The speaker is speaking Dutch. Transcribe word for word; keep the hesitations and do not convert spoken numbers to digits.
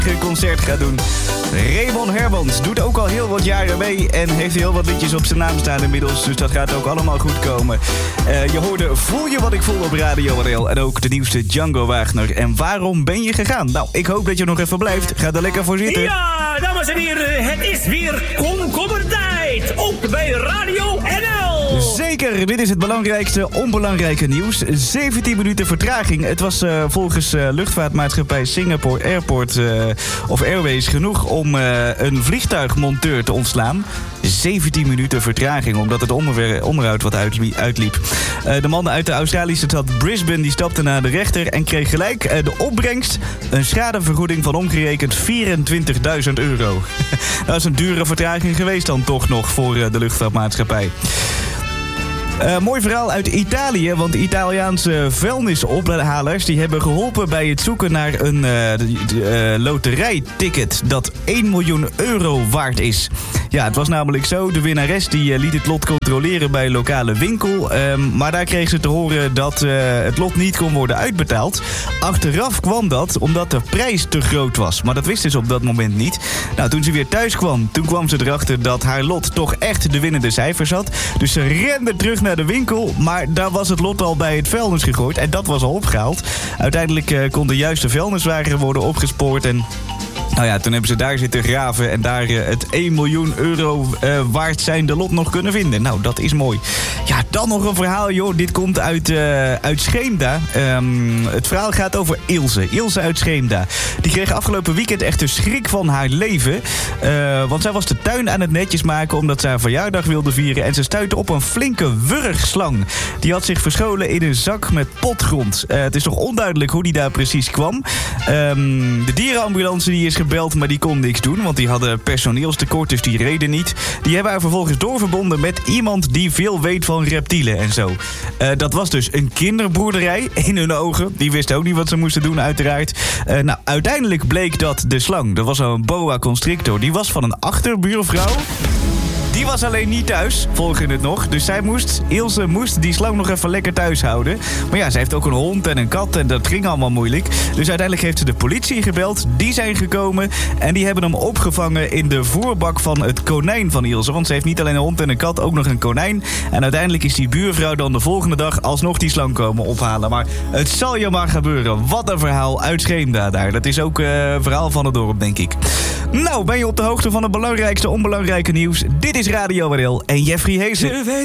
concert gaat doen. Raymond Hermans doet ook al heel wat jaren mee en heeft heel wat liedjes op zijn naam staan inmiddels. Dus dat gaat ook allemaal goed komen. Uh, je hoorde Voel je wat ik voel op Radio R L en ook de nieuwste Django Wagner. En waarom ben je gegaan? Nou, ik hoop dat je nog even blijft. Ga er lekker voor zitten. Ja, dames en heren, het is weer komkommertijd. Ook bij Radio N L. Zeker, dit is het belangrijkste onbelangrijke nieuws. zeventien minuten vertraging. Het was uh, volgens uh, luchtvaartmaatschappij Singapore Airport uh, of Airways genoeg om uh, een vliegtuigmonteur te ontslaan. zeventien minuten vertraging, omdat het onder- onderhoud wat uitlie- uitliep. Uh, de man uit de Australische stad Brisbane die stapte naar de rechter en kreeg gelijk uh, de opbrengst een schadevergoeding van omgerekend vierentwintigduizend euro. Dat is een dure vertraging geweest dan toch nog voor uh, de luchtvaartmaatschappij. Uh, mooi verhaal uit Italië, want de Italiaanse vuilnisophalers die hebben geholpen bij het zoeken naar een uh, uh, loterijticket dat één miljoen euro waard is. Ja, het was namelijk zo, de winnares die uh, liet het lot controleren bij een lokale winkel, um, maar daar kreeg ze te horen dat uh, het lot niet kon worden uitbetaald. Achteraf kwam dat omdat de prijs te groot was, maar dat wisten ze op dat moment niet. Nou, toen ze weer thuis kwam, toen kwam ze erachter dat haar lot toch echt de winnende cijfers had. Dus ze rende terug naar de winkel, maar daar was het lot al bij het vuilnis gegooid en dat was al opgehaald. Uiteindelijk uh, kon de juiste vuilniswagen worden opgespoord en nou ja, toen hebben ze daar zitten graven en daar uh, het één miljoen euro uh, waard zijnde lot nog kunnen vinden. Nou, dat is mooi. Ja, dan nog een verhaal, joh. Dit komt uit, uh, uit Scheemda. Um, het verhaal gaat over Ilse. Ilse uit Scheemda. Die kreeg afgelopen weekend echt de schrik van haar leven. Uh, want zij was de tuin aan het netjes maken omdat ze haar verjaardag wilde vieren. En ze stuitte op een flinke wurgslang. Die had zich verscholen in een zak met potgrond. Uh, het is nog onduidelijk hoe die daar precies kwam. Um, de dierenambulance die is gebeld, maar die kon niks doen, want die hadden personeelstekort, dus die reden niet. Die hebben haar vervolgens doorverbonden met iemand die veel weet van reptielen en zo. Uh, dat was dus een kinderboerderij in hun ogen. Die wisten ook niet wat ze moesten doen, uiteraard. Uh, nou, uiteindelijk bleek dat de slang, dat was een boa constrictor, die was van een achterbuurvrouw. Die was alleen niet thuis, volgen het nog. Dus zij moest, Ilse moest die slang nog even lekker thuis houden. Maar ja, ze heeft ook een hond en een kat en dat ging allemaal moeilijk. Dus uiteindelijk heeft ze de politie gebeld. Die zijn gekomen en die hebben hem opgevangen in de voerbak van het konijn van Ilse. Want ze heeft niet alleen een hond en een kat, ook nog een konijn. En uiteindelijk is die buurvrouw dan de volgende dag alsnog die slang komen ophalen. Maar het zal je maar gebeuren. Wat een verhaal uit Scheemda daar. Dat is ook uh, een verhaal van het dorp, denk ik. Nou, ben je op de hoogte van het belangrijkste onbelangrijke nieuws? Dit is Radio R L en Jeffrey Heesen.